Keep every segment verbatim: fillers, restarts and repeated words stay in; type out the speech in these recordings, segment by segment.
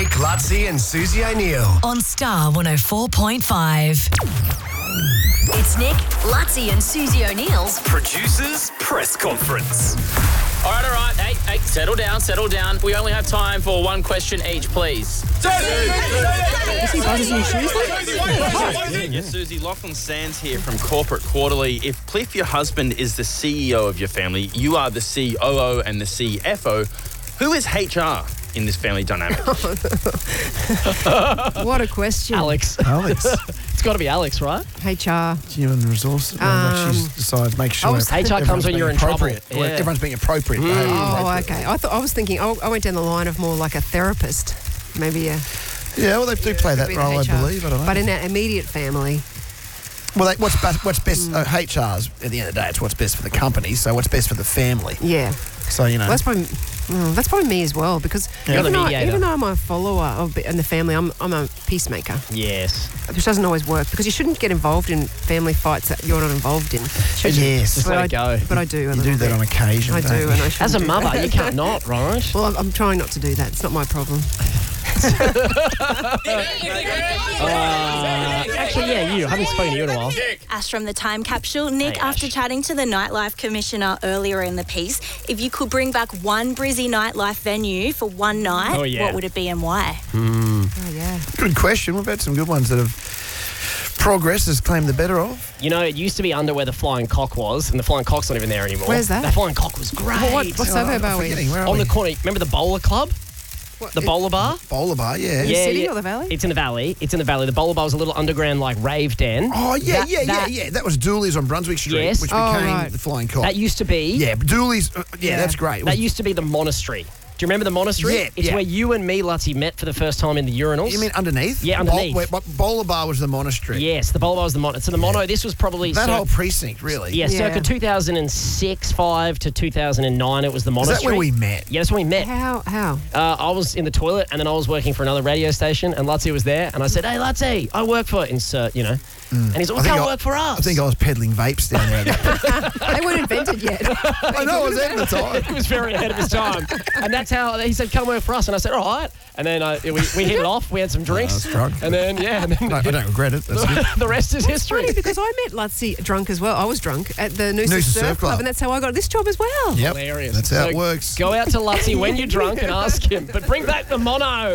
Nick Lutzi and Susie O'Neill on Star one oh four point five. It's Nick, Lutzi and Susie O'Neill's Producers Press Conference. All right, all right. Hey, hey, settle down, settle down. We only have time for one question each, please. Is he buzzing your shoes? Yeah, Susie, Lachlan Sands here from Corporate Quarterly. If Cliff, your husband, is the C E O of your family, you are the C O O and the C F O. Who is H R in this family dynamic? What a question. Alex. Alex. It's got to be Alex, right? H R. Human resources. Um, like she's decided to make sure was- H R comes when everyone's you're being in trouble. appropriate. Yeah. Well, everyone's being appropriate. behaving Oh, appropriately. okay. I thought I was thinking. I, I went down the line of more like a therapist, maybe a. Yeah, well, they do play that could be the role, I H R. believe. I don't know. But in our immediate family, well, they, what's best? What's best? Uh, H R's at the end of the day, it's what's best for the company. So what's best for the family? yeah. So you know. Well, that's probably mm, that's probably me as well because You're the even, though, mediator. even though I'm a follower of in the family, I'm I'm a peacemaker, Yes. which doesn't always work because you shouldn't get involved in family fights that you're not involved in. Should you? Yes. Just But let I, it go. But I do. a you little do that bit. on occasion. I don't do, you? and I shouldn't As a do mother, that. you can't not, right? Well, I'm, I'm trying not to do that. It's not my problem. Uh, actually, yeah, you. I haven't spoken to you in a while. Ash from the Time Capsule. Nick, Hey, Ash. after chatting to the Nightlife Commissioner earlier in the piece, if you could bring back one Brizzy nightlife venue for one night, Oh, yeah. what would it be and why? Oh yeah. Good question. We've had some good ones that have progress has claimed the better of. You know, it used to be under where the Flying Cock was, and the Flying Cock's not even there anymore. Where's that? The Flying Cock was great. Well, what, what suburb I'm are we? forgetting, where are On we? the corner. Remember the bowler club? What, The it- bowler bar? Bowler bar, yeah. the city or the valley? It's in the valley. It's in the valley. The bowler bar was a little underground, like, rave den. Oh, yeah, That- yeah, that- yeah, yeah. That was Dooley's on Brunswick Street, Yes. which Oh, became right. the Flying Cock. That used to be... yeah, but Dooley's, uh, yeah, Yeah. that's great. It was- That used to be the monastery. Do you remember the monastery? Yeah, It's yeah. where you and me, Lutzi, met for the first time in the urinals. you mean underneath? Yeah, underneath. Bowl, wait, what, Bowler Bar was the monastery. Yes, the bowler bar was the mono. So the mono, this was probably... That cir- whole precinct, really. Yeah, Yeah. circa two thousand six, five to two thousand nine, it was the Is monastery. that where we met? Yeah, that's when we met. How? How? Uh, I was in the toilet and then I was working for another radio station and Lutzi was there and I said, hey, Lutzi, I work for, insert, you know. And he's like, I think come I- work for us. I think I was peddling vapes down there. They weren't invented yet. I know, I was there at the time. He was very ahead of his time. And that's how he said, come work for us. And I said, all right. And then uh, we, we hit it off. We had some drinks. I was drunk. And then, yeah. And then No, I don't regret it. That's good. the rest is history. Funny because I met Lutzi drunk as well. I was drunk at the Noosa, Noosa Surf, Surf Club, Club. and that's how I got this job as well. Yep. Hilarious. That's how So it works. Go out to Lutzi when you're drunk and ask him. But bring back the mono.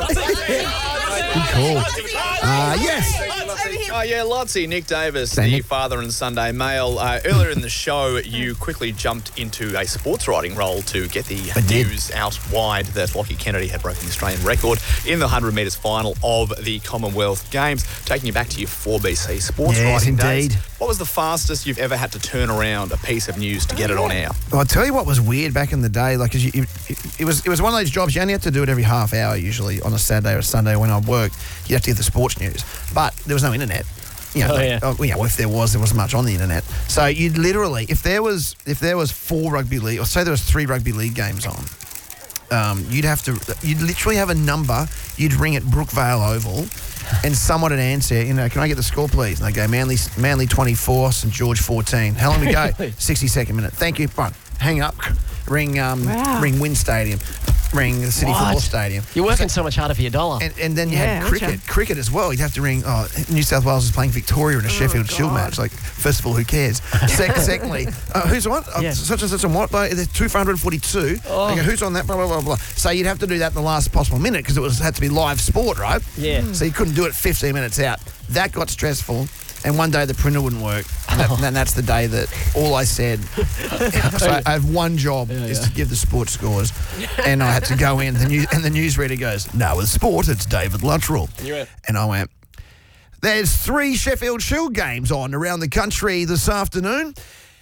Good call. Uh, yes. Oh, yeah, Lutzi, Nick Davis, Hey, the Nick. father and Sunday Mail. Uh, earlier in the show, you quickly jumped into a sports writing role to get the I did. news out wide that Lockie Kennedy had broken the Australian record in the one hundred metres final of the Commonwealth Games, taking you back to your four B C sports Yes, writing indeed. days. What was the fastest you've ever had to turn around a piece of news to get it on air? Well, I'll tell you what was weird back in the day. Like, 'cause you, it, it was it was one of those jobs you only had to do it every half hour usually on a Saturday or a Sunday when I worked. You have to get the sports news, but there was no internet. You know, Oh, they- yeah. oh, yeah, well, if there was, there wasn't much on the internet. So you'd literally, if there was, if there was four rugby league, or say there was three rugby league games on, um, you'd have to, you'd literally have a number. You'd ring at Brookvale Oval, and someone would answer. You know, can I get the score, please? And they go, Manly, Manly twenty-four, St George fourteen. How long we go? sixty second minute. Thank you. Fine. Hang up. Ring, um, Wow. ring Wynn Stadium. Ring the City What? Football Stadium. You're working so much harder for your dollar. And, and then you Yeah, had aren't cricket, you? cricket as well. You'd have to ring. Oh, New South Wales is playing Victoria in a Sheffield Shield God. match. Like, first of all, who cares? Sec- secondly, uh, who's on? Uh, Yeah. Such and such and what? But there's two for one hundred forty-two. Oh. They go, who's on that? Blah blah blah blah. So you'd have to do that in the last possible minute because it was had to be live sport, right? Yeah. So you couldn't do it fifteen minutes out. That got stressful. And one day the printer wouldn't work, and, that, and that's the day that all I said. So I, I have one job is to give the sports scores, and I had to go in. The news, and the newsreader goes, "Now with sport, it's David Luttrell," You went- and I went, "There's three Sheffield Shield games on around the country this afternoon,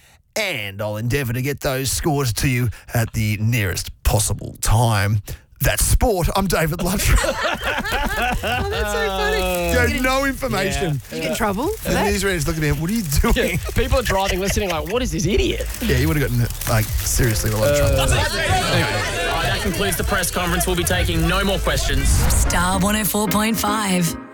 and I'll endeavour to get those scores to you at the nearest possible time." That's sport. I'm David Luttrell. Oh, that's so funny. You had no information. You get in trouble for And the that? newsreader's looking at me, what are you doing? People are driving, listening like, what is this idiot? Yeah, you would have gotten, like, seriously a lot of trouble. All right, that concludes the press conference. We'll be taking no more questions. Star one oh four point five.